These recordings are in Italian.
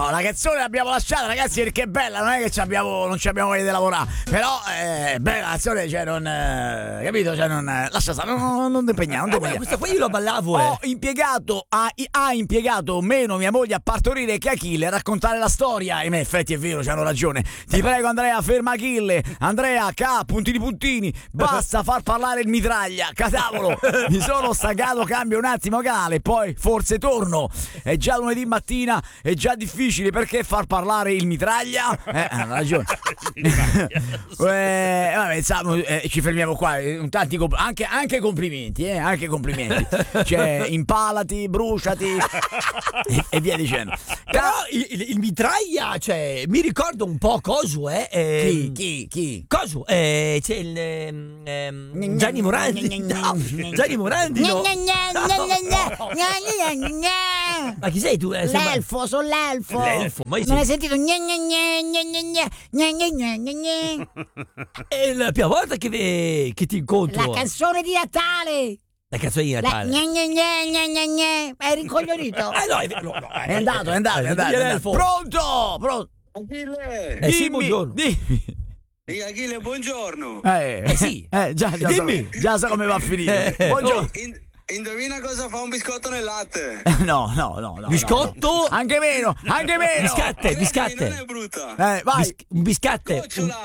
la canzone l'abbiamo lasciata, ragazzi, perché è bella, non è che non ci abbiamo voglia di lavorare, però bella la canzone, cioè non capito, cioè non lascia stare, non ti impegnare, questa qua io la ballavo. Ha impiegato meno mia moglie a partorire che Achille a raccontare la storia. In effetti è vero, c'hanno ragione. Ti prego, Andrea, ferma Achille. Andrea, puntini, basta far parlare il mitraglia, catavolo, mi sono staccato, cambio un attimo canale, poi forse torno. È già lunedì mattina, è già difficile, perché far parlare il mitraglia? Hanno ragione. Vabbè, insomma, ci fermiamo qua. Tanti anche complimenti, anche complimenti. Cioè, impalati, bruciati e via dicendo. Però il mitraglia, cioè, mi ricorda un po' Cosu, Chi? Cosu, c'è il Gianni Morandi. Gianni Morandi, no? Ma chi sei tu? L'elfo, sono l'elfo. Ma non hai sentito? È la prima volta che ti incontro. La canzone di Natale. La canzone di Natale. È rincoglionito. No, è andato. Pronto? Achille! Sì, buongiorno. Sì, Achille, buongiorno. Sì. Già so come va a finire. Buongiorno. Indovina cosa fa un biscotto nel latte? No. Biscotto? No. Anche meno. Biscatte. Non è brutta. Vai. Un biscatte.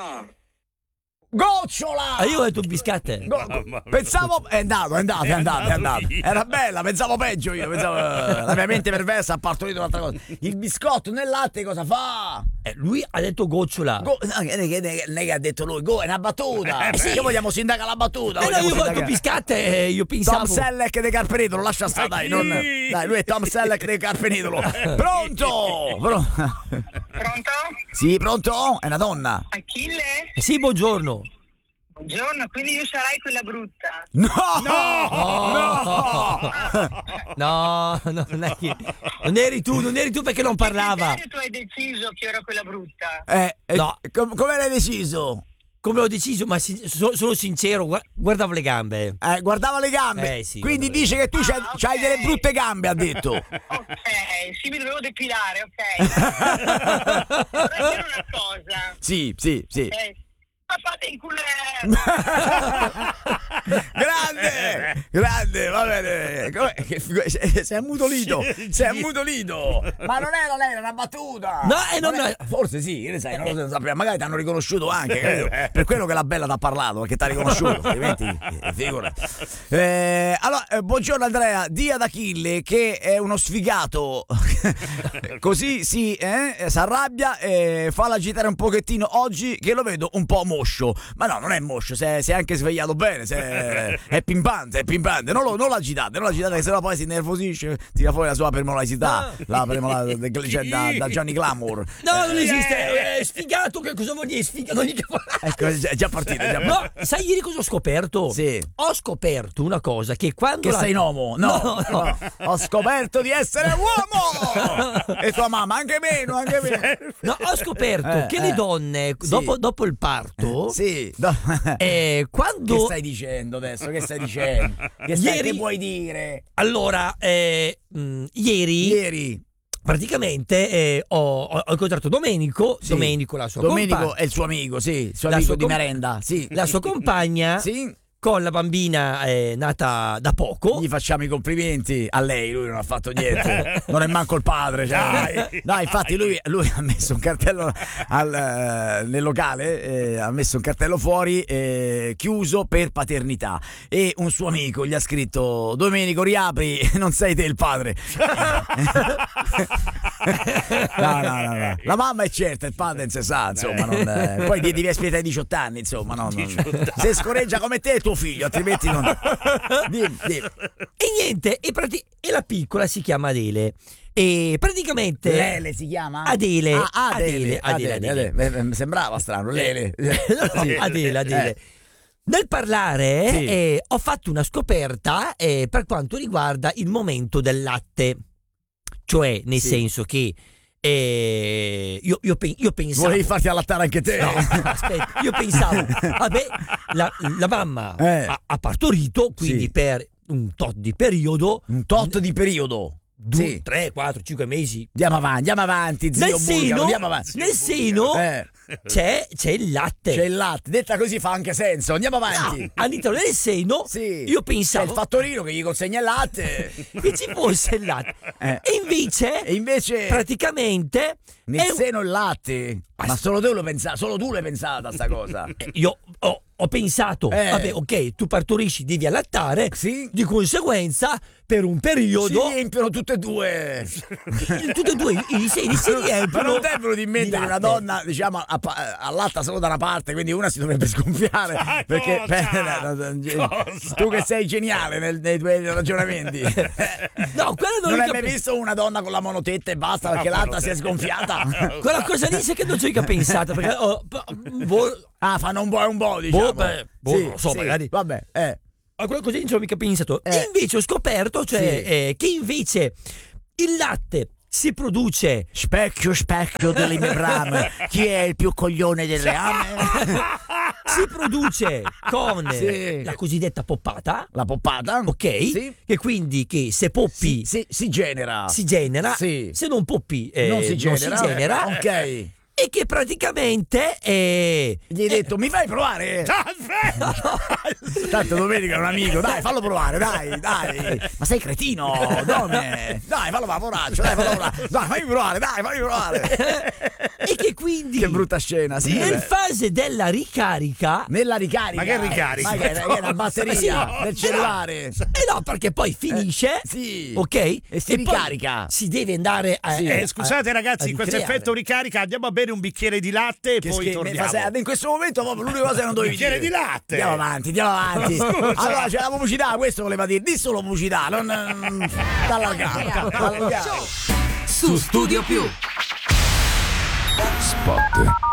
Gocciola! Io ho detto biscatte. Pensavo è andato. Era bella, pensavo peggio io, la mia mente perversa ha partorito un'altra cosa. Il biscotto nel latte cosa fa? Lui ha detto gocciola. Non è che ha detto lui, è una battuta. Io vogliamo sindacare la battuta. Io ho detto biscatte, io pensavo. Tom Selleck de Carpenitolo, lascia stare, dai, lui è Tom Selleck de Carpenitolo. Pronto? Pronto? Sì, pronto? È una donna. Achille? Sì, buongiorno. Buongiorno, quindi io sarai quella brutta. No, non eri tu perché non parlava. Tu hai deciso che ero quella brutta. No. Come l'hai deciso? Come l'ho deciso, ma sono sincero, guardavo le gambe. Guardava le gambe? Sì, quindi dice che tu c'hai delle brutte gambe, ha detto. Ok, sì, mi dovevo depilare, ok. Vorrei dire una cosa. Sì. Okay. Ma fate in culo. Grande, va bene. Sei ammutolito. Ma non era lei, era una battuta. Forse sì, che ne sai, non lo sapevo. Magari ti hanno riconosciuto anche, credo. Per quello che la bella ti ha parlato, perché ti ha riconosciuto, altrimenti figurati. Allora, buongiorno Andrea, di ad Achille che è uno sfigato. Così si arrabbia e fa agitare un pochettino oggi, che lo vedo un po' moscio. Ma no, non è moscio, si è anche svegliato bene, è pimpante. Non l'agitate, che sennò poi si innervosisce, tira fuori la sua premolarità, la premolarità da Johnny Glamour. No, non esiste, è sfigato, che cosa vuol dire sfigato? Ecco, è già partito. No, sai ieri cosa ho scoperto? Sì. Ho scoperto una cosa, che quando sei un uomo. No. Ho scoperto di essere uomo. E tua mamma anche meno. No, ho scoperto che le donne dopo il parto quando... Che stai dicendo adesso? Che vuoi dire? Allora, ieri praticamente ho incontrato Domenico. Sì. Domenico, la sua Domenico compagna. è il suo amico, sì, il suo amico di merenda. Sì. La sua compagna. Sì. Con la bambina nata da poco. Gli facciamo i complimenti a lei, lui non ha fatto niente, non è manco il padre, cioè. No, infatti lui ha messo un cartello nel locale, ha messo un cartello fuori chiuso per paternità, e un suo amico gli ha scritto: Domenico, riapri, non sei te il padre. No. La mamma è certa, il padre non si sa, insomma, poi devi aspettare i 18 anni, insomma, se scorreggia come te è tuo figlio, altrimenti non. Dimmi. E niente, e la piccola si chiama Adele. E praticamente Lele si chiama? Adele. Adele. Mi sembrava strano, Lele. Sì. Adele. Nel parlare ho fatto una scoperta per quanto riguarda il momento del latte, cioè nel senso che io pensavo. Volevi farti allattare anche te? No, aspetta, io pensavo, vabbè, la mamma ha partorito, quindi per un tot di periodo. Un tot di periodo? Sì. 3, 4, 5 mesi. Andiamo avanti, zio Bulgaro, andiamo avanti. Nel seno c'è il latte. C'è il latte, detta così fa anche senso. Andiamo avanti. No, all'interno del seno io pensavo c'è il fattorino che gli consegna il latte. che ci fosse il latte. E invece praticamente nel seno il latte. Ma solo tu l'hai pensata sta cosa. Io ho pensato, vabbè, ok, tu partorisci, devi allattare, di conseguenza per un periodo si riempiono tutte e due i seni si riempiono. Ma non devono di mente che una donna, diciamo, allatta solo da una parte, quindi una si dovrebbe sgonfiare. Perché tu che sei geniale nei tuoi ragionamenti. No, quello non hai mai visto una donna con la monotetta e basta perché l'altra si è sgonfiata? Quella cosa lì sai che non ci ho pensato perché fanno un po', diciamo. Non so, magari. Vabbè, Ma quella cosa lì non ci ho mica pensato. Invece ho scoperto, che invece il latte si produce. Specchio delle mie brame, chi è il più coglione delle ame? Si produce con la cosiddetta poppata. La poppata, ok? Che quindi se poppi si genera. Se non poppi non si genera. Ok. E che praticamente gli hai detto mi fai provare? Tanto domenica è un amico, dai fallo provare, dai. Ma sei cretino, dai fallo lavorare, dai fammi provare. E che quindi che brutta scena, nel fase della ricarica. Nella ricarica? Ma che ricarica? Ma che è una batteria del cellulare? No, perché poi finisce, ok? E si ricarica. Si deve andare a scusate ragazzi, questo effetto ricarica, andiamo a bere un bicchiere di latte e poi torniamo. In questo momento proprio l'unica cosa che non dovevi dire. Bicchiere di latte. Andiamo avanti. Allora c'è la pubblicità, questo voleva dire. Di solo pubblicità, non allargare. Su Studio Più. Spot.